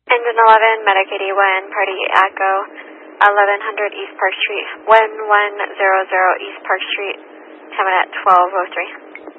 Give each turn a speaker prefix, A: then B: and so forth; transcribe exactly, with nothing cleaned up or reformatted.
A: Engine eleven, Medic eighty-one, Party Echo, eleven hundred East Park Street, one one zero zero East Park Street, coming at twelve oh three.